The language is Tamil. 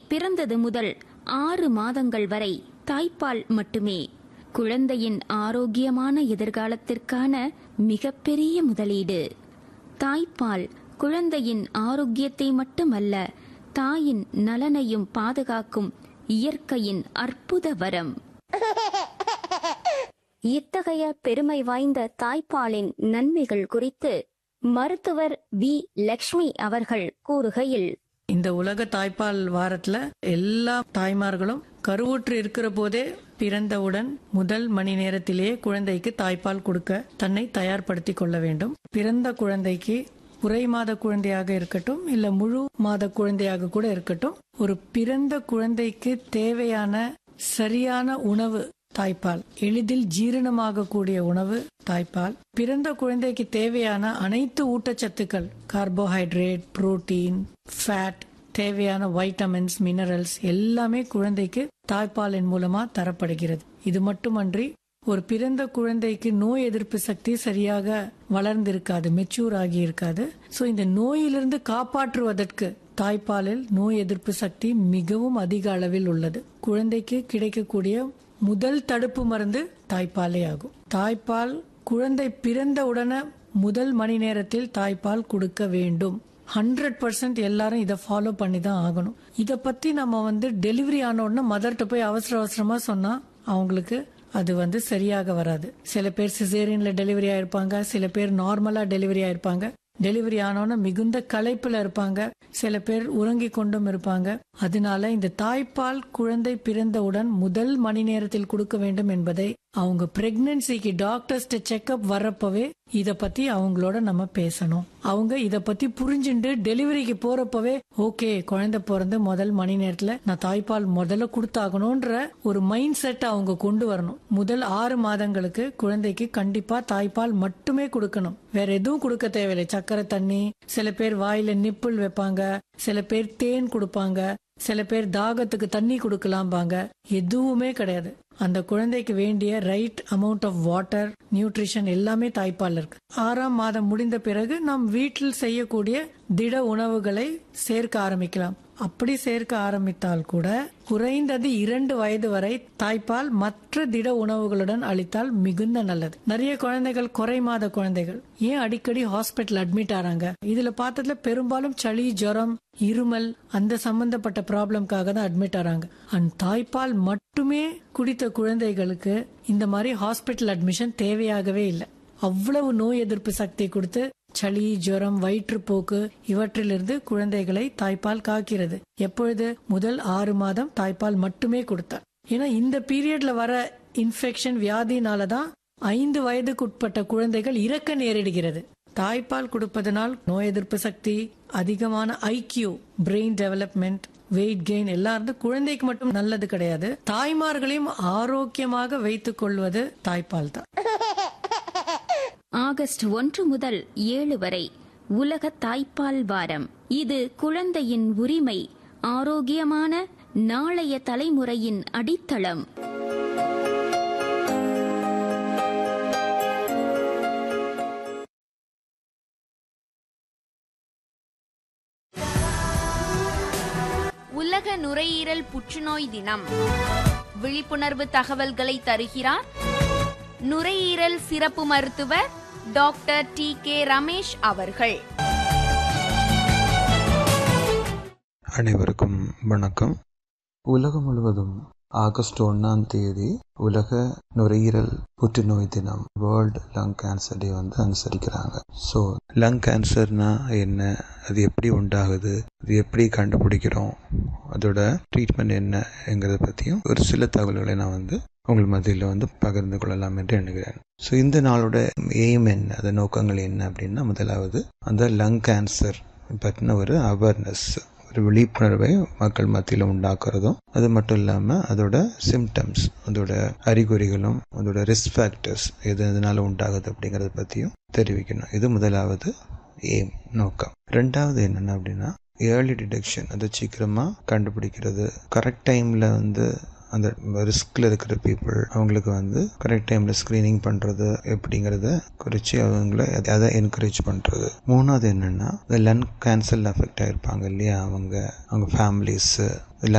பிறந்தது முதல் 6 மாதங்கள் வரை தாய்ப்பால் மட்டுமே குழந்தையின் ஆரோக்கியமான எதிர்காலத்திற்கான மிகப்பெரிய முதலீடு. தாய்ப்பால் குழந்தையின் ஆரோக்கியத்தை மட்டுமல்ல, தாயின் நலனையும் பாதுகாக்கும் இயற்கையின் அற்புத வரம். இத்தகைய பெருமை வாய்ந்த தாய்ப்பாலின் நன்மைகள் குறித்து மருத்துவர் வி. லட்சுமி அவர்கள் கூறுகையில், இந்த உலக தாய்ப்பால் வாரத்துல எல்லா தாய்மார்களும் கருவுற்று இருக்கிற போதே பிறந்தவுடன் முதல் மணி நேரத்திலேயே குழந்தைக்கு தாய்ப்பால் கொடுக்க தன்னை தயார்படுத்திக் கொள்ள வேண்டும். பிறந்த குழந்தைக்கு குறை மாத குழந்தையாக இருக்கட்டும், இல்ல முழு மாத குழந்தையாக கூட இருக்கட்டும், ஒரு பிறந்த குழந்தைக்கு தேவையான சரியான உணவு தாய்ப்பால், எளிதில் ஜீரணமாக கூடிய உணவு தாய்ப்பால், பிறந்த குழந்தைக்கு தேவையான அனைத்து ஊட்டச்சத்துக்கள், கார்போஹைட்ரேட், புரோட்டீன், ஃபேட், தேவையான வைட்டமின்ஸ், மினரல்ஸ் எல்லாமே குழந்தைக்கு தாய்ப்பாலின் மூலமா தரப்படுகிறது. இது மட்டுமன்றி ஒரு பிறந்த குழந்தைக்கு நோய் எதிர்ப்பு சக்தி சரியாக வளர்ந்திருக்காது, மெச்சூர் ஆகி இருக்காது. சோ இந்த நோயிலிருந்து காப்பாற்றுவதற்கு தாய்ப்பாலில் நோய் எதிர்ப்பு சக்தி மிகவும் அதிக அளவில் உள்ளது. குழந்தைக்கு கிடைக்கக்கூடிய முதல் தடுப்பு மருந்து தாய்ப்பாலே ஆகும். தாய்ப்பால் குழந்தை பிறந்த உடனே முதல் மணி நேரத்தில் தாய்ப்பால் கொடுக்க வேண்டும். 100% எல்லாரும் இதை ஃபாலோ பண்ணி தான் ஆகணும். இத பத்தி நம்ம டெலிவரி ஆன உடனே மதர்கிட்ட போய் அவசரமா சொன்னா அவங்களுக்கு அது சரியாக வராது. சில பேர் சிசேரியன்ல டெலிவரி ஆயிருப்பாங்க, சில பேர் நார்மலா டெலிவரி ஆயிருப்பாங்க. டெலிவரி ஆனோன்னா மிகுந்த களைப்புல இருப்பாங்க, சில பேர் உறங்கி கொண்டும் இருப்பாங்க. அதனால இந்த தாய்ப்பால் குழந்தை பிறந்தவுடன் முதல் மணி நேரத்தில் கொடுக்க வேண்டும் என்பதை அவங்க பிரெக்னன்சிக்கு டாக்டர்ஸ்ட செக்அப் வர்றப்பவே இத பத்தி அவங்களோட நம்ம பேசணும். அவங்க இத பத்தி புரிஞ்சுட்டு டெலிவரிக்கு போறப்பவே ஓகே, குழந்தை பிறந்து முதல் மணி நேரத்துல நான் தாய்ப்பால் முதல்ல கொடுத்தாகணும்ன்ற ஒரு மைண்ட் செட் அவங்க கொண்டு வரணும். முதல் 6 மாதங்களுக்கு குழந்தைக்கு கண்டிப்பா தாய்ப்பால் மட்டுமே கொடுக்கணும், வேற எதுவும் கொடுக்க தேவையில்லை. சக்கரை தண்ணி, சில பேர் வாயில நிப்பிள் வைப்பாங்க, சில பேர் தேன் கொடுப்பாங்க, சில பேர் தாகத்துக்கு தண்ணி கொடுக்கலாம்பாங்க. எதுவுமே கிடையாது. அந்த குழந்தைக்கு வேண்டிய right amount of water, nutrition எல்லாமே தாய்ப்பால் இருக்கு. 6ஆம் மாதம் முடிந்த பிறகு நாம் வீட்டில் செய்யக்கூடிய திட உணவுகளை சேர்க்க ஆரம்பிக்கலாம். அப்படி சேர்க்க ஆரம்பித்தால் கூட குறைந்தது 2 வயது வரை தாய்ப்பால் மற்ற திட உணவுகளுடன் அளித்தால் மிகுந்த நல்லது. நிறைய குழந்தைகள், குறை மாத குழந்தைகள் ஏன் அடிக்கடி ஹாஸ்பிட்டல் அட்மிட் ஆறாங்க? இதுல பார்த்ததுல பெரும்பாலும் சளி, ஜுரம், இருமல் அந்த சம்பந்தப்பட்ட ப்ராப்ளம்காக தான் அட்மிட் ஆறாங்க. அண்ட் தாய்ப்பால் மட்டுமே குடித்த குழந்தைகளுக்கு இந்த மாதிரி ஹாஸ்பிட்டல் அட்மிஷன் தேவையாகவே இல்லை. அவ்வளவு நோய் எதிர்ப்பு சக்தி கொடுத்து சளி, ஜுரம், வயிற்றுப்போக்கு இவற்றிலிருந்து குழந்தைகளை தாய்ப்பால் காக்கிறது. எப்பொழுது? முதல் 6 மாதம் தாய்ப்பால் மட்டுமே கொடுத்தார். ஏன்னா இந்த பீரியட்ல வர இன்ஃபெக்ஷன், வியாதினாலதான் 5 வயதுக்குட்பட்ட குழந்தைகள் இறக்க நேரிடுகிறது. தாய்ப்பால் கொடுப்பதனால் நோய் எதிர்ப்பு சக்தி, அதிகமான IQ, brain development, weight gain எல்லாம் இருந்து குழந்தைக்கு மட்டும் நல்லது கிடையாது, தாய்மார்களையும் ஆரோக்கியமாக வைத்துக் கொள்வது தாய்ப்பால் தான். ஆகஸ்ட் 1 முதல் 7 வரை உலக தாய்ப்பால் வாரம். இது குழந்தையின் உரிமை, ஆரோக்கியமான நாளைய தலைமுறையின் அடித்தளம். உலக நுரையீரல் புற்றுநோய் தினம். விழிப்புணர்வு தகவல்களை தருகிறார் நுரையீரல் சிறப்பு மருத்துவர் டாக்டர் டி.கே. ரமேஷ் அவர்கள். அனைவருக்கும் வணக்கம். உலகம் முழுவதும் ஆகஸ்ட் 1ஆம் தேதி உலக நுரையீரல் புற்றுநோய் தினம், world lung cancer day அனுசரிக்கிறாங்க. So lung கேன்சர்னா என்ன, அது எப்படி உண்டாகுது, அது எப்படி கண்டுபிடிக்கிறோம், அதோட ட்ரீட்மெண்ட் என்னங்கிறத பற்றியும் ஒரு சில தகவல்களை நான் உங்கள் மத்தியில் பகிர்ந்து கொள்ளலாம் என்று எண்ணுகிறேன். ஸோ இந்த நாளோட எய்ம் என்ன, அதன் நோக்கங்கள் என்ன அப்படின்னா, முதலாவது அந்த லங் கேன்சர் பற்றின ஒரு அவேர்னஸ், ஒரு விழிப்புணர்வை மக்கள் மத்தியில் உண்டாக்குறதும், அது மட்டும் இல்லாமல் அதோட சிம்டம்ஸ், அதோட அறிகுறிகளும், அதோட ரிஸ்க் ஃபேக்டர்ஸ் எதனால உண்டாகுது அப்படிங்கிறத பற்றியும் தெரிவிக்கணும். இது முதலாவது எய்ம், நோக்கம். ரெண்டாவது என்னென்ன அப்படின்னா, ஏர்லி டிடெக்ஷன், அதை சீக்கிரமாக கண்டுபிடிக்கிறது, கரெக்ட் டைமில் அந்த ரிஸ்க்ல இருக்கிற பீப்புள் அவங்களுக்கு கரெக்ட் டைம்ல ஸ்கிரீனிங் பண்றது எப்படிங்கறத குறிச்சு அவங்கள அதை என்கரேஜ் பண்றது. மூணாவது என்னன்னா, லங் கேன்சர்ல அஃபெக்ட் ஆயிருப்பாங்க இல்லையா, அவங்க ஃபேமிலிஸ்